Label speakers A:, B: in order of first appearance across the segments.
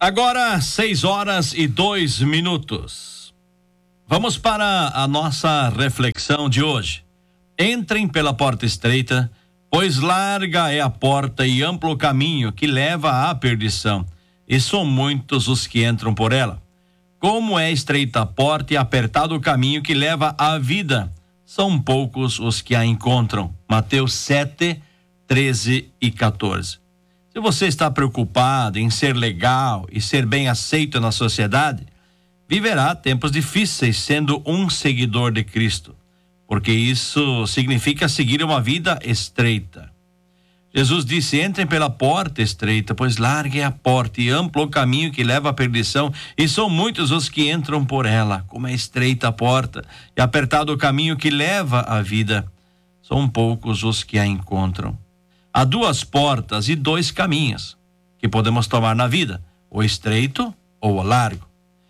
A: Agora, 6h02. Vamos para a nossa reflexão de hoje. Entrem pela porta estreita, pois larga é a porta e amplo o caminho que leva à perdição, e são muitos os que entram por ela. Como é estreita a porta e apertado o caminho que leva à vida, são poucos os que a encontram. Mateus 7, 13 e 14. Se você está preocupado em ser legal e ser bem aceito na sociedade, viverá tempos difíceis sendo um seguidor de Cristo, porque isso significa seguir uma vida estreita. Jesus disse: entrem pela porta estreita, pois larga é a porta e amplo o caminho que leva à perdição, e são muitos os que entram por ela. Como é estreita a porta e apertado o caminho que leva à vida, são poucos os que a encontram. Há duas portas e dois caminhos que podemos tomar na vida, o estreito ou o largo.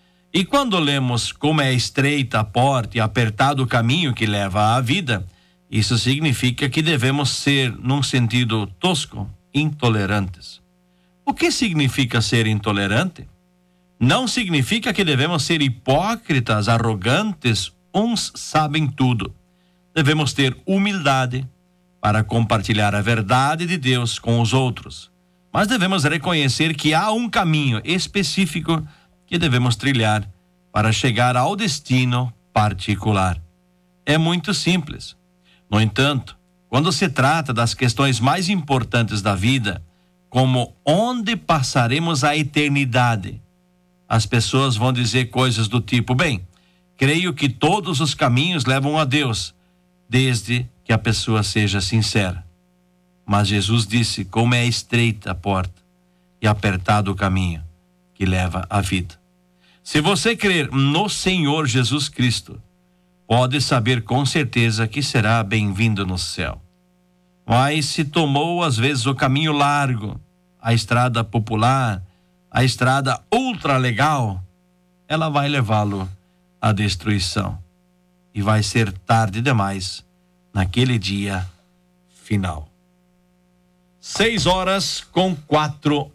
A: E quando lemos como é estreita a porta e apertado o caminho que leva à vida, isso significa que devemos ser, num sentido tosco, intolerantes. O que significa ser intolerante? Não significa que devemos ser hipócritas, arrogantes, uns sabem tudo. Devemos ter humildade para compartilhar a verdade de Deus com os outros. Mas devemos reconhecer que há um caminho específico que devemos trilhar para chegar ao destino particular. É muito simples. No entanto, quando se trata das questões mais importantes da vida, como onde passaremos a eternidade, as pessoas vão dizer coisas do tipo: bem, creio que todos os caminhos levam a Deus, desde que a pessoa seja sincera. Mas Jesus disse: como é estreita a porta e apertado o caminho que leva à vida. Se você crer no Senhor Jesus Cristo, pode saber com certeza que será bem-vindo no céu. Mas se tomou às vezes o caminho largo, a estrada popular, a estrada ultra legal, ela vai levá-lo à destruição. E vai ser tarde demais naquele dia final. 6h04.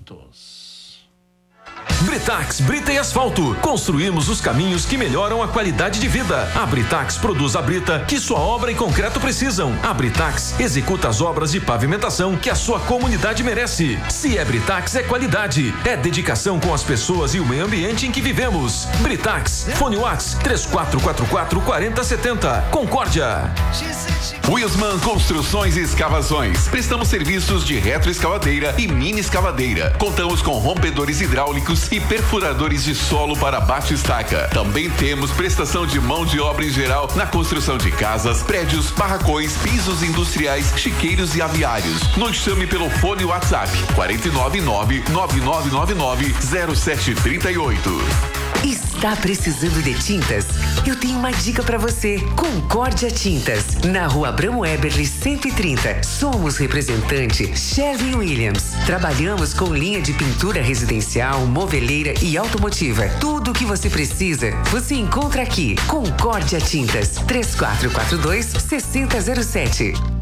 B: Britax, brita e asfalto. Construímos os caminhos que melhoram a qualidade de vida. A Britax produz a brita que sua obra e concreto precisam. A Britax executa as obras de pavimentação que a sua comunidade merece. Se é Britax, é qualidade. É dedicação com as pessoas e o meio ambiente em que vivemos. Britax, fone WhatsApp 3444-4070. Concórdia.
C: Wilsman Construções e Escavações. Prestamos serviços de retroescavadeira e mini escavadeira. Contamos com rompedores hidráulicos e perfuradores de solo para bate-estaca. Também temos prestação de mão de obra em geral na construção de casas, prédios, barracões, pisos industriais, chiqueiros e aviários. Nos chame pelo fone WhatsApp 499-9999-0738.
D: Está precisando de tintas? Eu tenho uma dica para você. Concórdia Tintas, na Rua Abramo Eberle 130. Somos representante Sherwin-Williams. Trabalhamos com linha de pintura residencial, moveleira e automotiva. Tudo o que você precisa, você encontra aqui. Concórdia Tintas, 3442-6007.